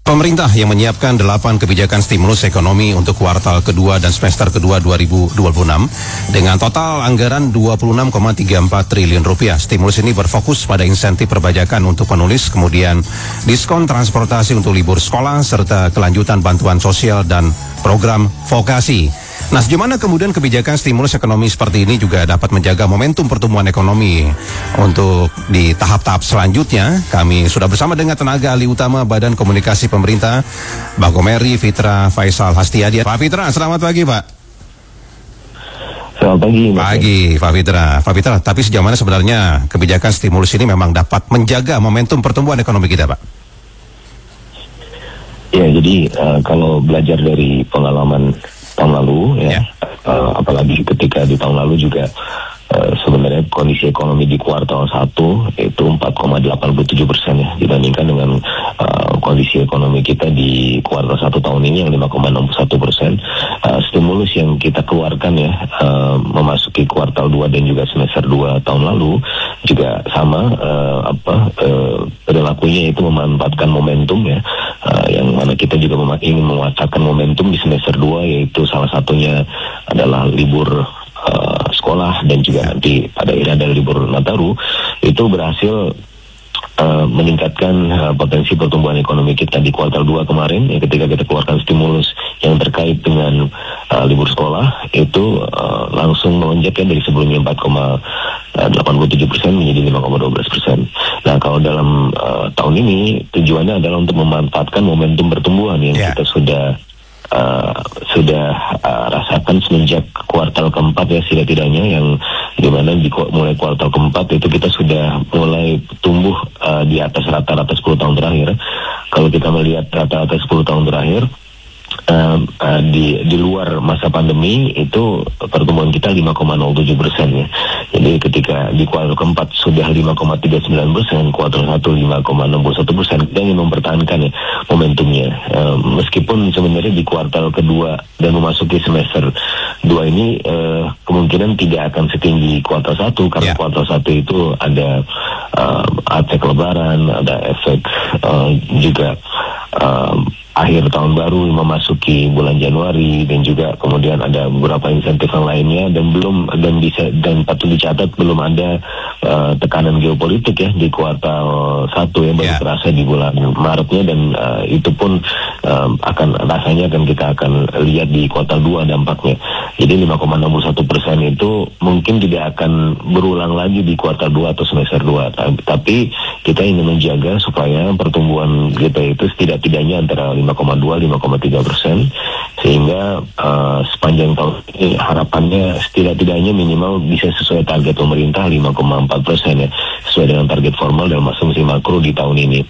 Pemerintah yang menyiapkan 8 kebijakan stimulus ekonomi untuk kuartal kedua dan semester kedua 2026 dengan total anggaran 26,34 triliun rupiah. Stimulus ini berfokus pada insentif perpajakan untuk penulis, kemudian diskon transportasi untuk libur sekolah, serta kelanjutan bantuan sosial dan program vokasi. Nah, sejauh kemudian kebijakan stimulus ekonomi seperti ini juga dapat menjaga momentum pertumbuhan ekonomi. Untuk di tahap-tahap selanjutnya, kami sudah bersama dengan tenaga ahli utama Badan Komunikasi Pemerintah, Mbak Gomeri Fitra Faisal Hastiadi. Pak Fitra, selamat pagi, Pak. Selamat pagi. Pagi, Pak Fitra. Pak Fitra, tapi sejauh mana sebenarnya kebijakan stimulus ini memang dapat menjaga momentum pertumbuhan ekonomi kita, Pak? Ya, jadi kalau belajar dari pengalaman tahun lalu, apalagi ketika di tahun lalu juga sebenarnya kondisi ekonomi di kuartal 1 itu 4,87% ya, dibandingkan dengan kondisi ekonomi kita di kuartal 1 tahun ini yang 5,61%. Stimulus yang kita keluarkan ya memasuki kuartal 2 dan juga semester 2 tahun lalu juga sama perilakunya itu memanfaatkan momentum ya, yang mana kita juga ingin memanfaatkan momentum di semester 2, yaitu salah satunya adalah libur sekolah dan juga nanti pada akhirnya ada libur Nataru. Itu berhasil meningkatkan potensi pertumbuhan ekonomi kita di kuartal 2 kemarin ya, ketika kita keluarkan stimulus yang terkait dengan libur sekolah itu langsung melonjak ya, dari sebelumnya 4,87% menjadi 5,12%. Nah, kalau dalam tahun ini tujuannya adalah untuk memanfaatkan momentum pertumbuhan yang kita sudah rasakan semenjak kuartal keempat ya, setidaknya yang dimana mulai kuartal keempat itu kita sudah mulai tumbuh di atas rata-rata 10 tahun terakhir. Kalau kita melihat rata-rata 10 tahun terakhir di luar masa pandemi itu pertumbuhan kita 5,07% ya. Jadi ketika di kuartal keempat sudah 5,39%, kuartal 1 5,61%, kita ingin mempertahankan ya momentumnya. Meskipun sebenarnya di kuartal kedua dan memasuki semester 2 ini kemungkinan tidak akan setinggi kuartal 1 karena kuartal 1 itu ada efek lebaran, ada efek juga akhir tahun baru memasuki bulan Januari, dan juga kemudian ada beberapa insentif yang lainnya, dan patut dicatat belum ada tekanan geopolitik ya di kuartal 1 yang baru terasa di bulan Maretnya, dan itu pun kita akan lihat di kuartal 2 dampaknya. Jadi 5,61% itu mungkin tidak akan berulang lagi di kuartal 2 atau semester 2, tapi kita ingin menjaga supaya pertumbuhan kita itu setidak-tidaknya antara 5,2-5,3%, sehingga sepanjang tahun ini harapannya setidak-tidaknya minimal bisa sesuai target pemerintah 5,4% ya, sesuai dengan target formal dalam asumsi makro di tahun ini.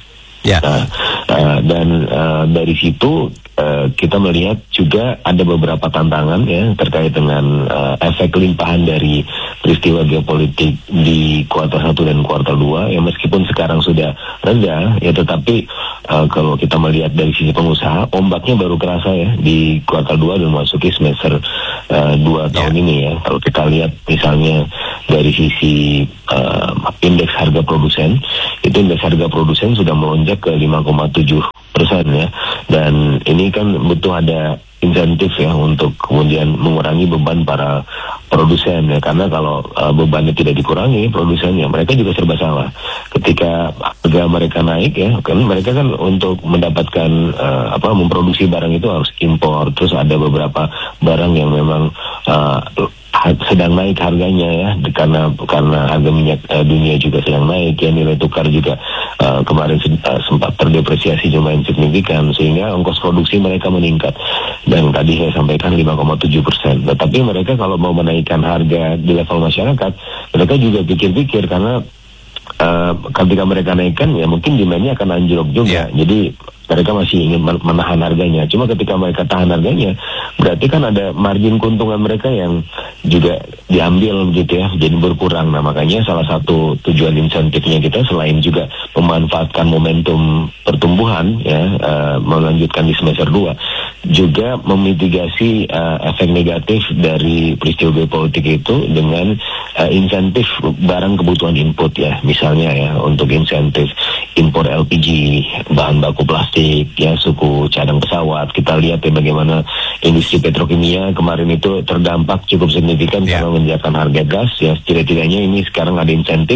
Dari situ kita melihat juga ada beberapa tantangan ya terkait dengan efek limpahan dari peristiwa geopolitik di kuartal 1 dan kuartal 2 ya, meskipun sekarang sudah reda ya, tetapi kalau kita melihat dari sisi pengusaha, ombaknya baru kerasa ya di kuartal 2 dan memasuki semester 2 tahun ini ya. Kalau kita lihat misalnya dari sisi indeks harga produsen, itu indeks harga produsen sudah melonjak ke 5,7% ya, dan ini kan butuh ada insentif ya untuk kemudian mengurangi beban para produsen ya, karena kalau bebannya tidak dikurangi produsennya, mereka juga serba salah. Ketika harga mereka naik ya, kan mereka kan untuk mendapatkan memproduksi barang itu harus impor, terus ada beberapa barang yang memang sedang naik harganya ya, karena harga minyak dunia juga sedang naik ya, nilai tukar juga kemarin sempat terdepresiasi lumayan signifikan, sehingga ongkos produksi mereka meningkat, dan tadi saya sampaikan 5,7%. Tetapi mereka kalau mau menaikkan harga di level masyarakat, mereka juga pikir-pikir, karena ketika mereka naikkan ya mungkin demand-nya akan anjlok juga. Jadi mereka masih ingin menahan harganya. Cuma ketika mereka tahan harganya, berarti kan ada margin keuntungan mereka yang juga diambil gitu ya, jadi berkurang. Nah, makanya salah satu tujuan insentifnya kita selain juga memanfaatkan momentum pertumbuhan ya, melanjutkan di semester 2, juga memitigasi efek negatif dari peristiwa geopolitik itu dengan insentif barang kebutuhan input ya, misalnya ya untuk insentif impor LPG, bahan baku plastik, ya suku cadang pesawat. Kita lihat ya bagaimana industri petrokimia kemarin itu terdampak cukup signifikan karena menjakan harga gas ya. Tidak-tidaknya ini sekarang ada insentif,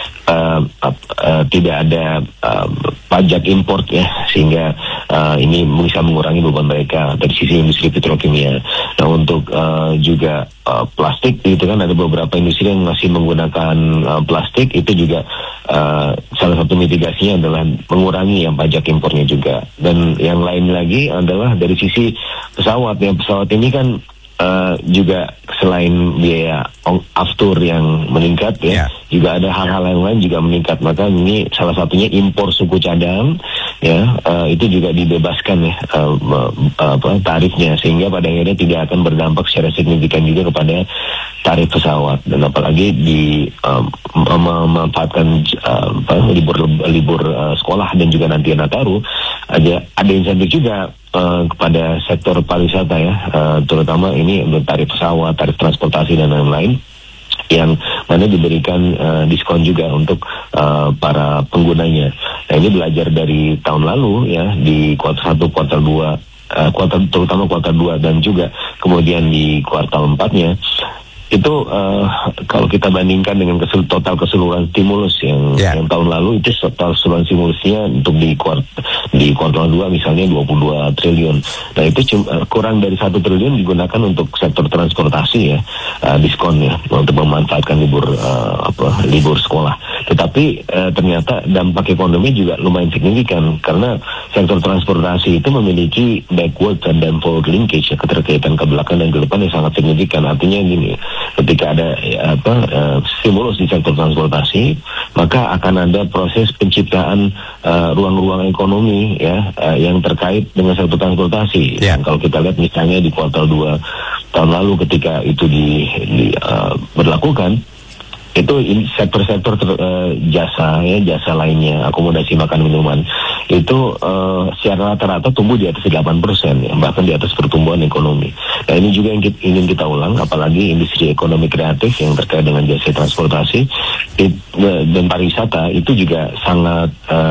tidak ada pajak import ya, sehingga ini bisa mengurangi beban mereka dari sisi industri petrokimia. Nah untuk juga plastik itu kan ada beberapa industri yang masih menggunakan plastik, itu juga salah satu mitigasinya adalah mengurangi yang pajak impornya juga. Dan yang lain lagi adalah dari sisi pesawat ya, pesawat ini kan juga selain biaya aftur yang meningkat ya, juga ada hal-hal yang lain juga meningkat. Maka ini salah satunya impor suku cadang ya, itu juga dibebaskan ya tarifnya, sehingga pada akhirnya tidak akan berdampak secara signifikan juga kepada tarif pesawat. Dan apalagi di memanfaatkan libur sekolah dan juga nanti Nataru, ada insentif juga kepada sektor pariwisata ya, terutama ini untuk tarif pesawat, tarif transportasi dan lain-lain, yang mana diberikan diskon juga untuk para penggunanya. Nah ini belajar dari tahun lalu ya, di kuartal 1, kuartal 2, terutama kuartal 2 dan juga kemudian di kuartal 4-nya. Itu kalau kita bandingkan dengan total keseluruhan stimulus yang tahun lalu, itu total keseluruhan stimulusnya untuk di kuartal 2 misalnya 22 triliun. Nah itu kurang dari 1 triliun digunakan untuk sektor transportasi ya, diskon ya, untuk memanfaatkan libur sekolah. Tetapi ternyata dampak ekonomi juga lumayan signifikan, karena sektor transportasi itu memiliki backward dan forward linkage ya, keterkaitan ke belakang dan ke depan yang sangat signifikan. Artinya gini, ketika ada stimulus di sektor transportasi, maka akan ada proses penciptaan ruang-ruang ekonomi ya, yang terkait dengan sektor transportasi. Kalau kita lihat misalnya di kuartal 2 tahun lalu ketika itu berlakukan, itu sektor-sektor jasa ya, jasa lainnya, akomodasi makan minuman, itu secara rata-rata tumbuh di atas 8% ya, bahkan di atas pertumbuhan ekonomi. Nah ini juga yang ingin kita ulang, apalagi industri ekonomi kreatif yang terkait dengan jasa transportasi dan pariwisata itu juga sangat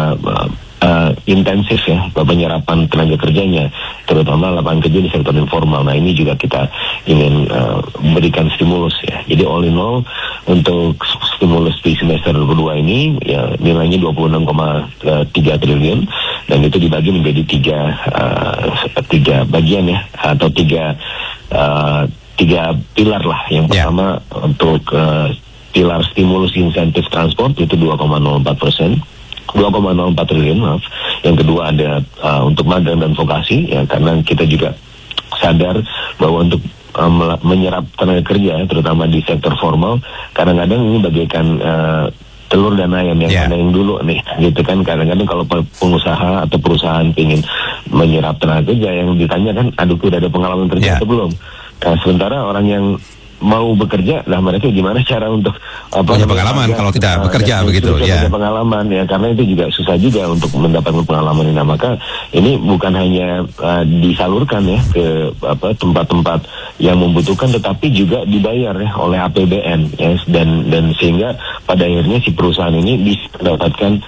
intensif ya penyerapan tenaga kerjanya, terutama lapangan kerja di sektor informal. Nah ini juga kita ingin berikan stimulus ya. Jadi all in all untuk stimulus di semester kedua ini ya nilainya 26,3 triliun, dan itu dibagi menjadi tiga bagian ya, atau tiga pilar lah. Yang pertama untuk pilar stimulus insentif transport itu 2,04 triliun maaf. Yang kedua ada untuk magang dan vokasi ya, karena kita juga sadar bahwa untuk menyerap tenaga kerja terutama di sektor formal, kadang-kadang ini bagaikan telur dan ayam, yang mana yang dulu nih gitu kan. Kadang-kadang kalau pengusaha atau perusahaan ingin menyerap tenaga kerja, yang ditanya kan, aduh udah ada pengalaman kerja atau belum. Nah, sementara orang yang mau bekerja, nah mereka gimana cara untuk punya pengalaman kalau tidak bekerja begitu ya. Punya pengalaman ya, karena itu juga susah juga untuk mendapatkan pengalaman ini. Nah, maka ini bukan hanya disalurkan ya ke tempat-tempat yang membutuhkan, tetapi juga dibayar ya oleh APBN ya, dan sehingga pada akhirnya si perusahaan ini bisa mendapatkan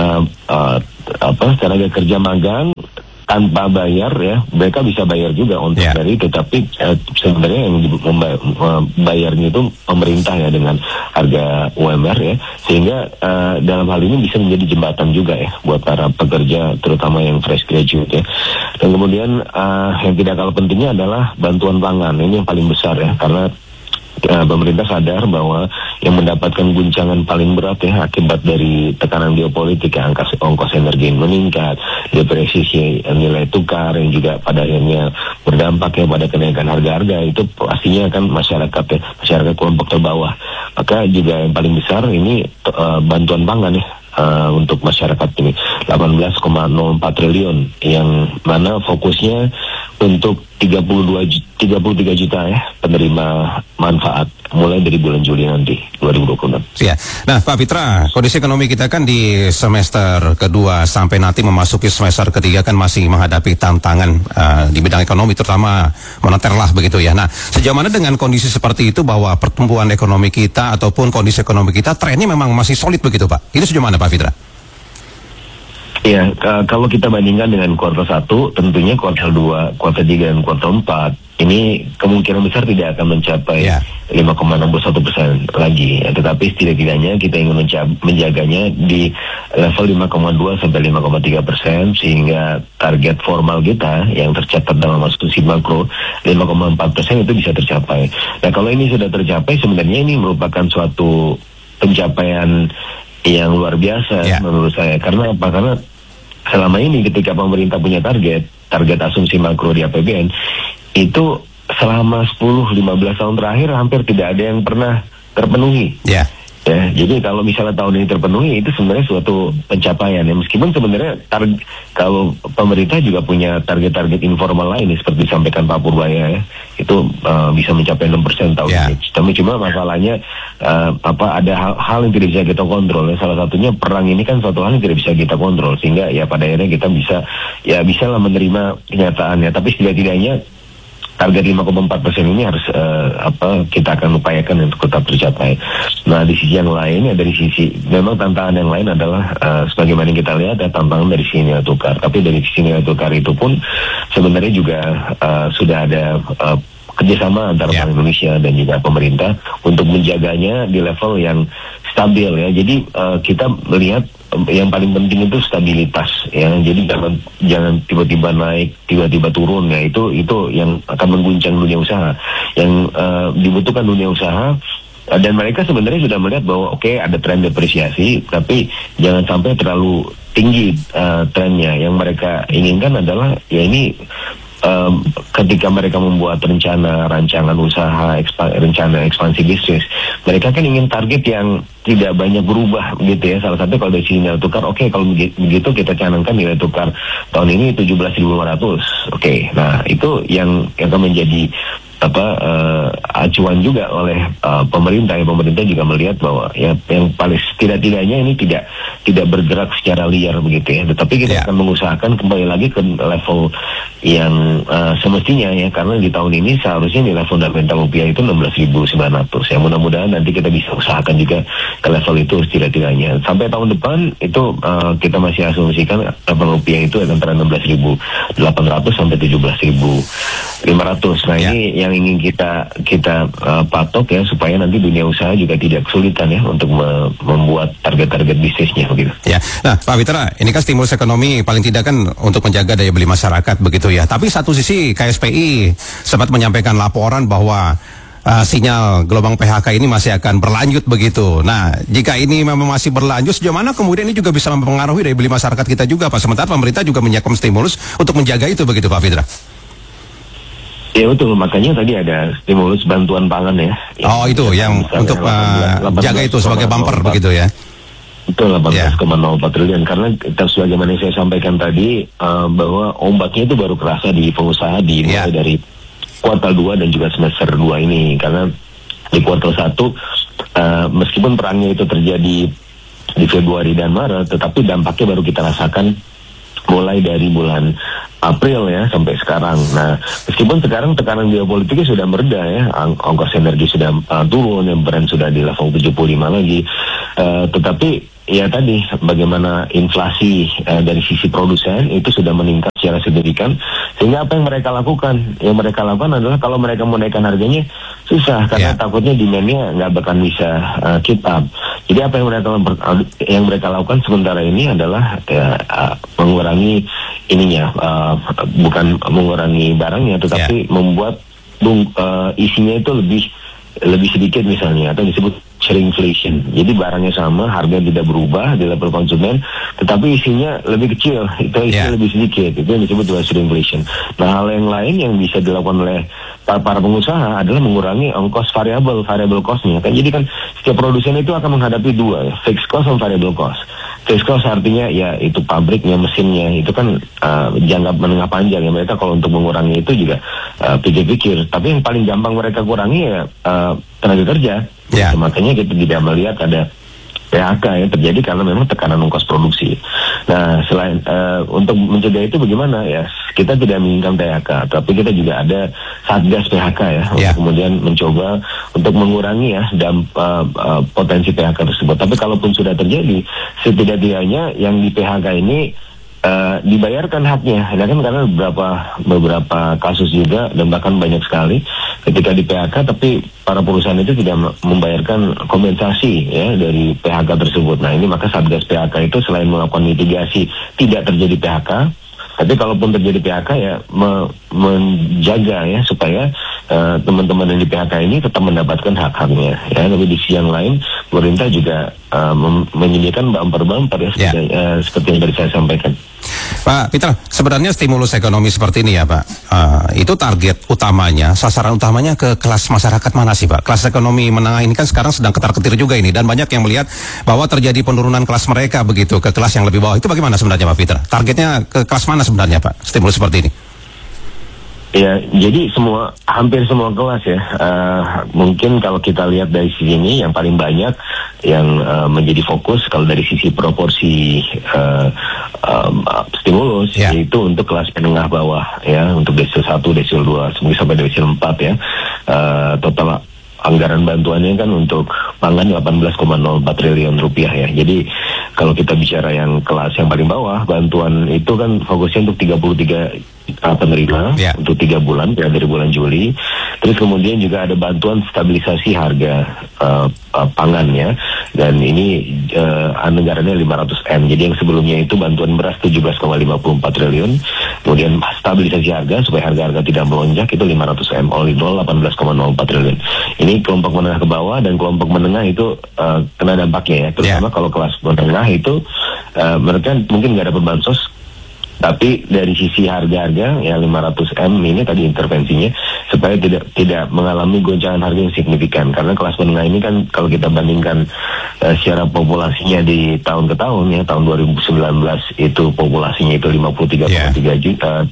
tenaga kerja magang tanpa bayar ya, mereka bisa bayar juga untuk dari itu, tapi sebenarnya yang bayarnya itu pemerintah ya dengan harga UMR ya, sehingga dalam hal ini bisa menjadi jembatan juga ya buat para pekerja terutama yang fresh graduate ya. Dan kemudian yang tidak kalah pentingnya adalah bantuan pangan, ini yang paling besar ya, karena pemerintah sadar bahwa yang mendapatkan guncangan paling berat ya akibat dari tekanan geopolitik ya, ongkos energi yang meningkat, depresiasi nilai tukar yang juga pada akhirnya berdampak ya pada kenaikan harga-harga, itu pastinya kan masyarakat kelompok terbawah. Maka juga yang paling besar ini bantuan pangan ya, untuk masyarakat ini 18,04 triliun, yang mana fokusnya untuk 33 juta ya penerima manfaat mulai dari bulan Juli nanti 2026. Ya. Nah, Pak Fitra, kondisi ekonomi kita kan di semester kedua sampai nanti memasuki semester ketiga kan masih menghadapi tantangan di bidang ekonomi, terutama moneter lah begitu ya. Nah, sejauh mana dengan kondisi seperti itu bahwa pertumbuhan ekonomi kita ataupun kondisi ekonomi kita trennya memang masih solid begitu, Pak? Itu sejauh mana, Pak Fitra? Ya, kalau kita bandingkan dengan kuartal 1, tentunya kuartal 2, kuartal 3, dan kuartal 4, ini kemungkinan besar tidak akan mencapai 5,61% lagi. Ya, tetapi setidaknya kita ingin menjaganya di level 5,2 sampai 5,3%, sehingga target formal kita yang tercatat dalam asumsi makro 5,4% itu bisa tercapai. Nah, kalau ini sudah tercapai, sebenarnya ini merupakan suatu pencapaian yang luar biasa menurut saya. Karena apa? Karena selama ini ketika pemerintah punya target asumsi makro di APBN itu selama 10-15 tahun terakhir hampir tidak ada yang pernah terpenuhi. Ya, jadi kalau misalnya tahun ini terpenuhi itu sebenarnya suatu pencapaian ya, meskipun sebenarnya kalau pemerintah juga punya target-target informal lain seperti disampaikan Pak Purbaya ya, itu bisa mencapai 6% tahun ini. Tapi cuma masalahnya ada hal yang tidak bisa kita kontrol ya. Salah satunya perang ini kan suatu hal yang tidak bisa kita kontrol, sehingga ya pada akhirnya kita bisa lah menerima kenyataannya. Tapi setidaknya target 5,4% ini harus kita akan upayakan untuk tetap tercapai. Nah, di sisi yang lain ya, dari sisi memang tantangan yang lain adalah sebagaimana kita lihat ya, tantangan dari sisi nilai tukar. Tapi dari sisi nilai tukar itu pun sebenarnya juga sudah ada kerjasama antara Bank Indonesia dan juga pemerintah untuk menjaganya di level yang stabil ya. Jadi kita melihat yang paling penting itu stabilitas ya. Jadi jangan tiba-tiba naik, tiba-tiba turun ya. Itu yang akan mengguncang dunia usaha. Yang dibutuhkan dunia usaha, dan mereka sebenarnya sudah melihat bahwa ada tren depresiasi, tapi jangan sampai terlalu tinggi trennya. Yang mereka inginkan adalah ya ini ketika mereka membuat rancangan usaha, rencana ekspansi bisnis, mereka kan ingin target yang tidak banyak berubah gitu ya. Salah satu kalau dari sisi nilai tukar, kalau begitu kita canangkan nilai tukar tahun ini 17.500. Nah itu yang akan menjadi acuan juga oleh pemerintah. Pemerintah juga melihat bahwa ya yang paling tidak-tidaknya ini tidak bergerak secara liar begitu ya. Tetapi kita akan mengusahakan kembali lagi ke level yang semestinya ya, karena di tahun ini seharusnya nilai fundamental rupiah itu 16.900 ya. Mudah-mudahan nanti kita bisa usahakan juga ke level itu tidak-tidaknya. Sampai tahun depan itu kita masih asumsikan level rupiah itu antara 16.800 sampai 17.500. Nah ini yang ingin kita patok ya, supaya nanti dunia usaha juga tidak kesulitan ya untuk membuat target-target bisnisnya begitu. Ya, nah Pak Fitra, ini kan stimulus ekonomi paling tidak kan untuk menjaga daya beli masyarakat begitu ya. Tapi satu sisi KSPI sempat menyampaikan laporan bahwa sinyal gelombang PHK ini masih akan berlanjut begitu. Nah, jika ini memang masih berlanjut, sejauh mana kemudian ini juga bisa mempengaruhi daya beli masyarakat kita juga, Pak? Sementara pemerintah juga menyiapkan stimulus untuk menjaga itu begitu, Pak Fitra. Ya betul, makanya tadi ada stimulus bantuan pangan ya. Itu yang untuk jaga itu sebagai bumper begitu ya. Betul, 18,04 triliun. Karena sebagaimana saya sampaikan tadi, bahwa ombaknya itu baru kerasa di pengusaha mulai dari kuartal 2 dan juga semester 2 ini. Karena di kuartal 1, meskipun perangnya itu terjadi di Februari dan Maret, tetapi dampaknya baru kita rasakan mulai dari bulan April ya sampai sekarang. Nah, meskipun sekarang tekanan geopolitiknya sudah mereda ya, ongkos energi sudah turun, yang Brent sudah di level 75 lagi, tetapi ya tadi bagaimana inflasi dari sisi produsen itu sudah meningkat secara signifikan, sehingga apa yang mereka lakukan? Yang mereka lakukan adalah kalau mereka menaikkan harganya susah karena takutnya demand-nya nggak bakal bisa keep up. Jadi apa yang mereka lakukan sementara ini adalah mengurangi ininya, bukan mengurangi barangnya, tetapi membuat isinya itu lebih sedikit misalnya, atau disebut shrinkflation. Jadi barangnya sama, harga tidak berubah di level konsumen, tetapi isinya lebih kecil, itu isinya lebih sedikit. Itu yang disebut dengan shrinkflation. Nah, hal yang lain yang bisa dilakukan oleh para pengusaha adalah mengurangi ongkos variable cost-nya. Kan jadi kan setiap produsen itu akan menghadapi dua ya, fixed cost dan variable cost. Fixed cost artinya ya itu pabriknya, mesinnya, itu kan jangka menengah panjang ya. Mereka kalau untuk mengurangi itu juga pikir-pikir. Tapi yang paling gampang mereka kurangi ya tenaga kerja. Yeah. Makanya kita tidak melihat ada PHK yang terjadi karena memang tekanan ongkos produksi. Nah, selain untuk mencegah itu bagaimana ya? Kita tidak menginginkan PHK, tapi kita juga ada satgas PHK ya, untuk kemudian mencoba untuk mengurangi ya potensi PHK tersebut. Tapi kalaupun sudah terjadi, setidak-tidaknya yang di PHK ini dibayarkan haknya, ya kan, karena beberapa kasus juga dan bahkan banyak sekali ketika di PHK tapi para perusahaan itu tidak membayarkan kompensasi ya dari PHK tersebut. Nah, ini maka Satgas PHK itu selain melakukan mitigasi tidak terjadi PHK, tapi kalaupun terjadi PHK ya menjaga ya supaya teman-teman yang di PHK ini tetap mendapatkan hak-haknya ya. Tapi di sisi yang lain pemerintah juga menyediakan bumper-bumper ya seperti yang tadi saya sampaikan. Pak Peter, sebenarnya stimulus ekonomi seperti ini ya Pak, itu target utamanya, sasaran utamanya ke kelas masyarakat mana sih Pak? Kelas ekonomi menengah ini kan sekarang sedang ketar-ketir juga ini, dan banyak yang melihat bahwa terjadi penurunan kelas mereka begitu ke kelas yang lebih bawah. Itu bagaimana sebenarnya Pak Peter? Targetnya ke kelas mana sebenarnya Pak, stimulus seperti ini? Ya, jadi hampir semua kelas ya. Mungkin kalau kita lihat dari sisi ini yang paling banyak yang menjadi fokus kalau dari sisi proporsi stimulus yaitu untuk kelas menengah bawah ya, untuk desil 1, desil 2, sampai desil 4 ya. Total anggaran bantuannya kan untuk pangan 18,04 triliun rupiah ya. Jadi kalau kita bicara yang kelas yang paling bawah, bantuan itu kan fokusnya untuk 33 penerima untuk 3 bulan ya, dari bulan Juli. Terus kemudian juga ada bantuan stabilisasi harga pangan ya, dan ini anggarannya 500M. Jadi yang sebelumnya itu bantuan beras 17,54 triliun, kemudian stabilisasi harga supaya harga-harga tidak melonjak itu 500M, all in all 18,04 triliun. Ini kelompok menengah ke bawah, dan kelompok menengah itu kena dampaknya ya, terutama kalau kelas menengah itu mereka mungkin nggak dapat bansos, tapi dari sisi harga-harga ya 500M ini tadi intervensinya supaya tidak mengalami goncangan harga yang signifikan, karena kelas menengah ini kan kalau kita bandingkan secara populasinya di tahun ke tahun ya, tahun 2019 itu populasinya itu 53,3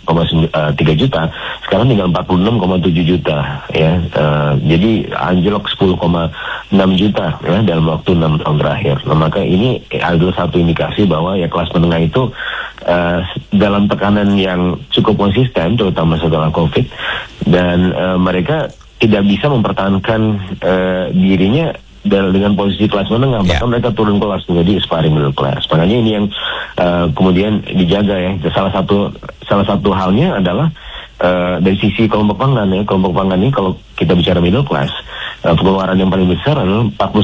juta, sekarang tinggal 46,7 juta ya. Jadi anjlok 10,6 juta ya dalam waktu 6 tahun terakhir. Nah, maka ini adalah satu indikasi bahwa ya kelas menengah itu dalam tekanan yang cukup konsisten, terutama setelah COVID, dan mereka tidak bisa mempertahankan dirinya dengan posisi kelas menengah, bahkan mereka turun kelas menjadi aspiring middle class. Makanya ini yang kemudian dijaga ya. Salah satu halnya adalah dari sisi kelompok pangan ya. Kelompok pangan ini kalau kita bicara middle class, pengeluaran yang paling besar adalah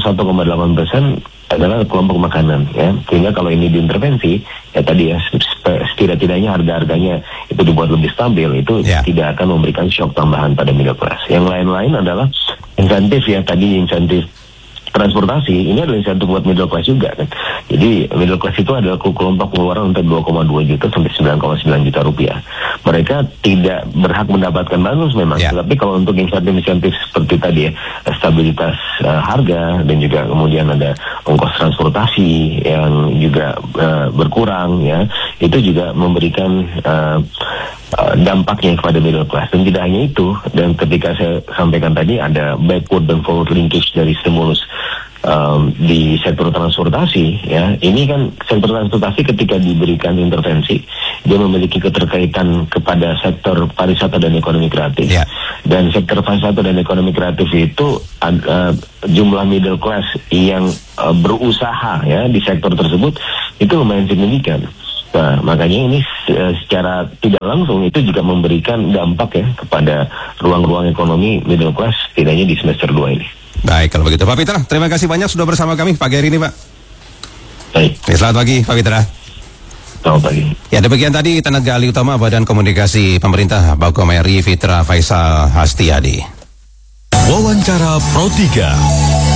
41,8% adalah kelompok makanan ya. Sehingga kalau ini diintervensi ya tadi ya, setidak-tidaknya harga-harganya itu dibuat lebih stabil, itu tidak akan memberikan shock tambahan pada middle class. Yang lain-lain adalah insentif ya, tadi insentif transportasi, ini adalah insentif buat middle class juga kan. Jadi middle class itu adalah kelompok pengeluaran untuk 2,2 juta sampai 9,9 juta rupiah. Mereka tidak berhak mendapatkan bansos memang, tapi kalau untuk insentif seperti tadi ya, stabilitas harga, dan juga kemudian ada ongkos transportasi yang juga berkurang ya, itu juga memberikan dampaknya kepada middle class. Dan tidak hanya itu, dan ketika saya sampaikan tadi ada backward dan forward linkage dari stimulus di sektor transportasi ya, ini kan sektor transportasi ketika diberikan intervensi dia memiliki keterkaitan kepada sektor pariwisata dan ekonomi kreatif dan sektor pariwisata dan ekonomi kreatif itu jumlah middle class yang berusaha ya di sektor tersebut itu lumayan signifikan. Nah, makanya ini secara tidak langsung itu juga memberikan dampak ya kepada ruang-ruang ekonomi middle class setidaknya di semester 2 ini. Baik, kalau begitu Pak Peter, terima kasih banyak sudah bersama kami pagi hari ini Pak. Baik. Selamat pagi Pak Peter. Selamat pagi. Ya, demikian tadi tenaga ahli utama Badan Komunikasi Pemerintah Baukomeri Fitra Faisal Hastiadi. Wawancara Pro 3.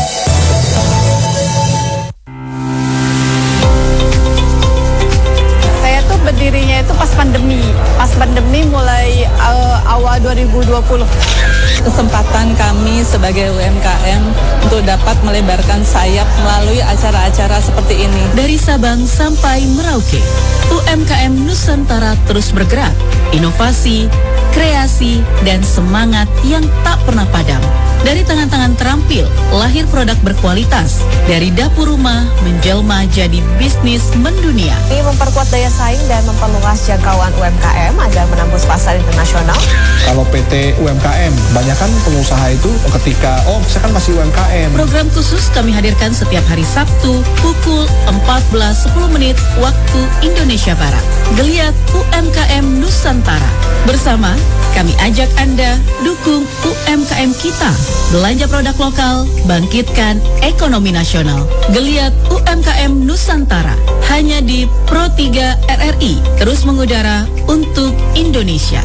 Berdirinya itu pas pandemi mulai awal 2020. Kesempatan kami sebagai UMKM untuk dapat melebarkan sayap melalui acara-acara seperti ini. Dari Sabang sampai Merauke, UMKM Nusantara terus bergerak, inovasi, kreasi, dan semangat yang tak pernah padam. Dari tangan-tangan terampil, lahir produk berkualitas. Dari dapur rumah, menjelma jadi bisnis mendunia. Ini memperkuat daya saing dan memperluas jangkauan UMKM agar menembus pasar internasional. Kalau PT UMKM, kebanyakan pengusaha itu ketika, saya kan masih UMKM. Program khusus kami hadirkan setiap hari Sabtu pukul 14.10 waktu Indonesia Barat. Geliat UMKM Nusantara. Bersama, kami ajak Anda dukung UMKM kita. Belanja produk lokal, bangkitkan ekonomi nasional. Geliat UMKM Nusantara. Hanya di Pro 3 RRI. Terus mengudara untuk Indonesia.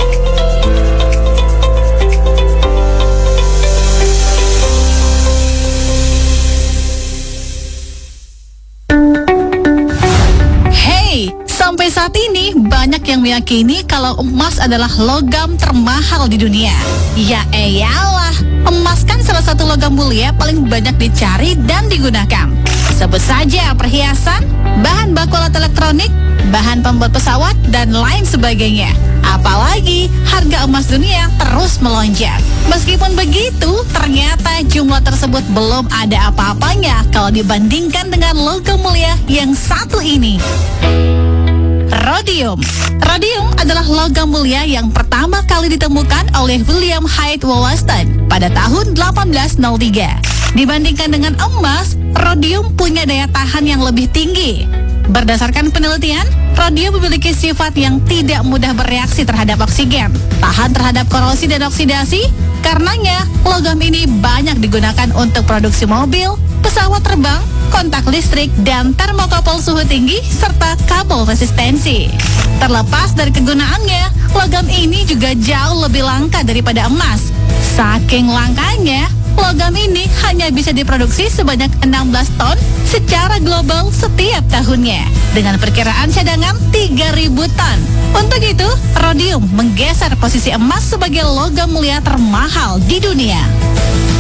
Sampai saat ini banyak yang meyakini kalau emas adalah logam termahal di dunia. Ya eyalah, emas kan salah satu logam mulia paling banyak dicari dan digunakan. Sebut saja perhiasan, bahan baku alat elektronik, bahan pembuat pesawat, dan lain sebagainya. Apalagi harga emas dunia terus melonjak. Meskipun begitu, ternyata jumlah tersebut belum ada apa-apanya kalau dibandingkan dengan logam mulia yang satu ini. Rhodium. Rhodium adalah logam mulia yang pertama kali ditemukan oleh William Hyde Wollaston pada tahun 1803. Dibandingkan dengan emas, rhodium punya daya tahan yang lebih tinggi. Berdasarkan penelitian, rhodium memiliki sifat yang tidak mudah bereaksi terhadap oksigen, tahan terhadap korosi dan oksidasi. Karenanya, logam ini banyak digunakan untuk produksi mobil, pesawat terbang, kontak listrik, dan termokouple suhu tinggi, serta kabel resistensi. Terlepas dari kegunaannya, logam ini juga jauh lebih langka daripada emas. Saking langkanya, logam ini hanya bisa diproduksi sebanyak 16 ton secara global setiap tahunnya, dengan perkiraan cadangan 3.000 ton. Untuk itu, rhodium menggeser posisi emas sebagai logam mulia termahal di dunia.